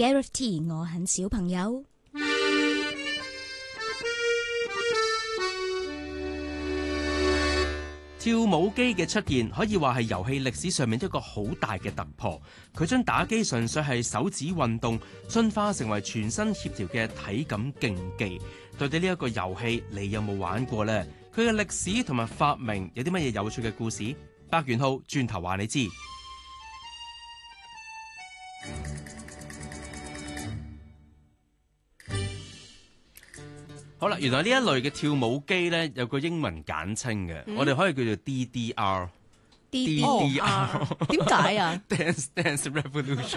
Gareth T， 我很小朋友。 跳舞機嘅出現可以話係遊戲歷史上面一個好大嘅突破，佢將打機純粹係手指運動進化成為全身協調嘅體感競技。對於呢一個遊戲，你有冇玩過呢？佢嘅歷史同埋發明有啲乜嘢有趣嘅故事？百元號轉頭話你知。好啦，原來呢一類嘅跳舞機咧有個英文簡稱嘅，我哋可以叫做 DDR。DDR 點解啊 ？Dance Revolution。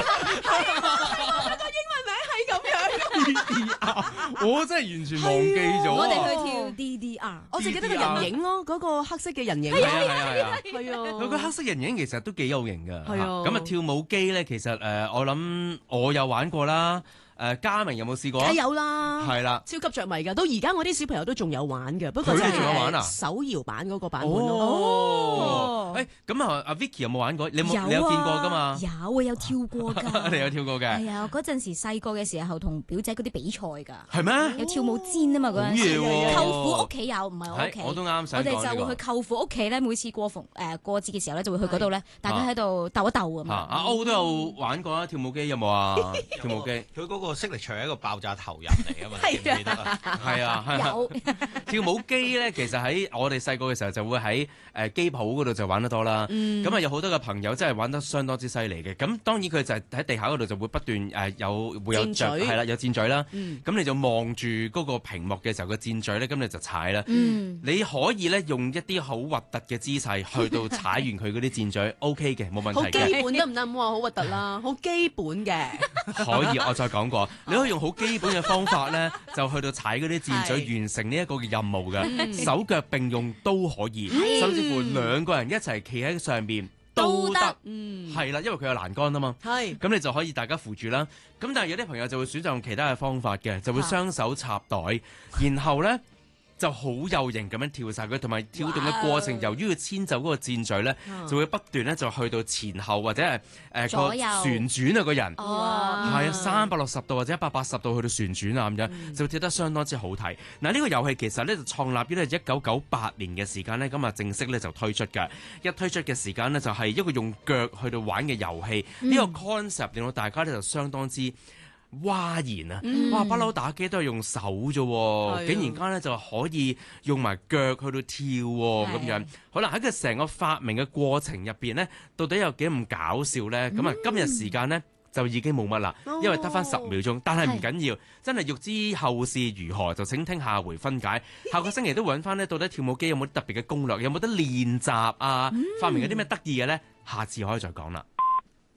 個英文名係咁樣。 DDR， 我真係完全忘記咗。 我哋去跳 DDR， 我淨記得個人影咯，嗰個黑色嘅人影。 係啊。 係啊， 佢個黑色人影其實都幾有型㗎。 係啊。 咁啊跳舞機咧，其實我諗我有玩過啦。嘉明有冇試過？ 梗有啦， 係啦， 超級着迷㗎。到而家我啲小朋友都仲有玩嘅，不過佢哋仲有玩啊？ 手搖版嗰個版本咯。 哦， 咁啊，阿 Vicky 有冇玩過？你有見過㗎嘛？ 有啊，有跳過㗎。 你有跳過嘅？ 係啊，嗰陣時細個嘅時候同表姐嗰啲比賽㗎。 係咩？ 有跳舞氈啊嘛，嗰陣時。 好嘢喎！ 舅父屋企有，唔係我屋企。 我都啱想講呢個。 我哋就會去舅父屋企咧，每次過節嘅時候咧，就會去嗰度咧，大家喺度鬥一鬥咁樣。 阿歐都有玩過啊，跳舞機有冇啊？跳舞機， 佢嗰個色力場係一個爆炸頭人嚟㗎嘛，記唔記得啊？ 係啊， 有跳舞機咧，其實喺我哋細個嘅時候就會喺機鋪嗰度就玩得多啦。咁啊有好多嘅朋友真係玩得相當之犀利嘅。咁當然佢就係喺地下嗰度就會不斷會有著係啦，有箭嘴啦。咁你就望住嗰個屏幕嘅時候個箭嘴咧，咁你就踩啦。你可以咧用一啲好核突嘅姿勢去到踩完佢嗰啲箭嘴，OK 嘅，冇問題嘅。 好基本得唔得？唔好話好核突啦，好基本嘅。 可以，我再講過，你可以用好基本嘅方法咧，就去到踩嗰啲箭嘴，完成呢一個嘅任務嘅。手腳並用都可以，甚至乎兩個人一齊企喺上邊都得。係啦，因為佢有欄杆啊嘛。 係， 咁你就可以大家扶住啦。咁但係有啲朋友就會選擇用其他嘅方法嘅，就會雙手插袋，然後咧就好有型咁樣跳晒佢，同埋跳動嘅過程，由於佢遷就嗰個箭嘴咧，就會不斷咧就去到前後或者係個旋轉啊個人，係啊360度或者180度去到旋轉啊咁樣，就會跳得相當之好睇。嗱呢個遊戲其實咧就創立於咧1998年嘅時間咧，咁啊正式咧就推出㗎。一推出嘅時間咧就係一個用腳去到玩嘅遊戲，呢個 concept 令到大家咧就相當之嘩然啊！哇，不嬲打機都係用手啫，竟然間咧就可以用埋腳去到跳咁樣。可能喺佢成個發明嘅過程入邊咧，到底有幾咁搞笑咧？咁啊，今日時間咧就已經冇乜啦，因為得翻10秒鐘。但係唔緊要，真係欲知後事如何，就請聽下回分解。下個星期都揾翻咧，到底跳舞機有冇特別嘅攻略，有冇得練習啊？發明有啲咩得意嘅咧？下次可以再講啦。